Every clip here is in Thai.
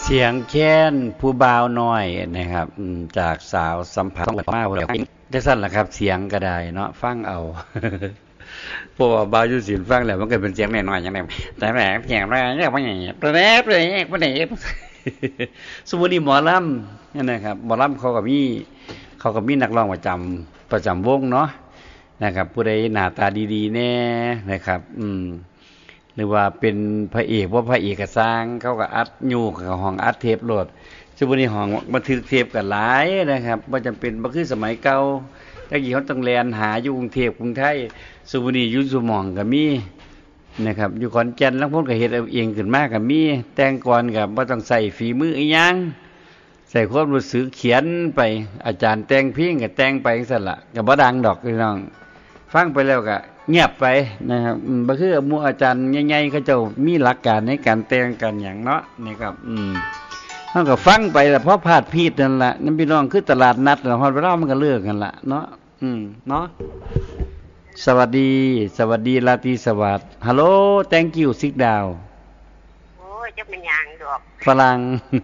เสียงแค้นผู้บ่าวน้อยนะครับจากสาวสัมผัสต้องมาบ่แล้วจังซั่นล่ะครับเสียงก็ได้เนาะฟังเอาเพราะว่าบ่าวอยู่ศิลป์ฟังแล้วมันก็เป็นเสียงน้อยๆจังได๋แต่แหมเสียงอะไรเนี่ยบ่ใหญ่แปรบเลยบ่ได้สมมุตินี่หมอลำนั่นนะครับหมอลำเขาก็มีนักร้องประจำวงเนาะนะครับผู้ใดหน้าตาดีๆแน่นะครับหรือว่าเป็นพระเอกว่าพระเอกก็สร้างเขาก็อัดอยู่กับห้องอัดเทปโหลดซุมื้อนี้ห้องบันทึกเทปก็หลายนะครับบ่จำเป็นบ่คือสมัยเก่าแต่กี้เขาต้องแล่นหาอยู่กรุงเทพกรุงไทยซุมื้อนี้อยู่ซุหม่องก็มีนะครับอยู่ขอนแก่นลางคนก็เฮ็ดเอาเองขึ้นมาก็มีแต่งก่อนก็บ่ต้องใส่ฝีมืออีหยังใส่ความรู้สึกเขียนไปอาจารย์แต่งเพลงก็แต่งไปจังซั่นล่ะก็บ่ดังดอกพี่น้องฟังไปแล้วก็เงียบไปนะครับบ่คือหมู่อาจารย์ใหญ่ๆเขาเจ้ามีหลักการในการแต่งกันหยังเนาะนี่ครับเฮาก็ฟังไปแล้วพอพลาดผิดนั่นล่ะนั่นพี่น้องคือตลาดนัดแล้วฮอดเวลามันก็เลิกกันล่ะเนาะเนาะสวัสดีราตรีสวัสดิ์ฮัลโหล thank you sit down โอ้ยจักเป็นหยังดอกฝรั่ง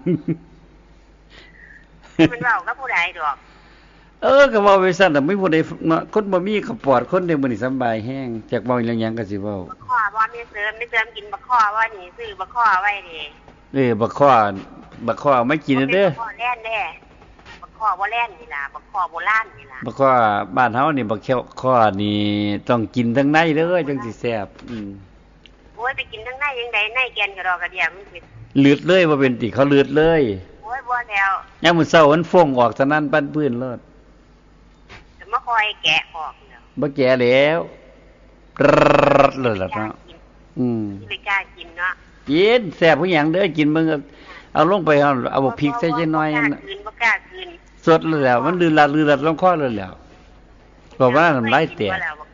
มันเว้ากับผู้ใดดอกก็เว้าไปซั่นน่ะมีผู้ใดเนาะคนบ่มีก็ปอดคนได้มื้อนี้สำบายแฮงจักเว้าเรื่องหยังก็สิเว้าบักข้อบ่มีเสริมกินบักข้อว่านี่ซื้อบักข้อไว้นี่บักข้อเอามากินเด้อบักข้อแล่นเด้บักข้อบ่แล่นนี่ล่ะบักข้อโบราณนี่ล่ะบักข้อบ้านเฮานี่บักข้อนี่ต้องกินทั้งในเด้อจังสิแซ่บโอ้ยไปกินทั้งในยังไดในแกนกระดอกกระเดียมันเป็นเลือดเลยบ่เป็นติเขาเลือดเลยโอ้ยบ่แล้วยามมื้อเช้ามันฟงออกซะนั้นปั้นพื้นโลดจะมาคอยแกะออกเนาะบ่แก่แล้วเลยล่ะเนาะสิไปกล้ากินเนาะกินแซ่บคือหยังเด้อกินเบิ่งเอาลงไปเอาบักพริกใส่จักหน่อยนั่นบ่กล้ากินสดเลยแล้วมันลื่นลงคอเลยแล้วบอกว่าน้ำลายแตก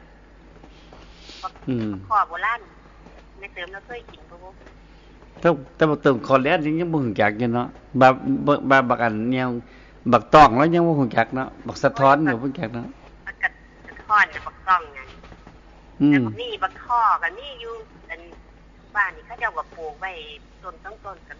ข้อโบราณไม่เติมแล้วเคยกินบ่แต่บ่เติมคอแลนยังบ่ฮู้จักอยู่เนาะบักอันเนี่ยบักตองแล้วยังบ่ฮู้จักเนาะบักสะท้อนก็บ่ฮู้จักเนาะบักสะท้อนบักต้องนั่นแต่บักนี่บักข้อก็มีอยู่อันบ้านนี่เขาเจ้าก็ปลูกไว้ต้น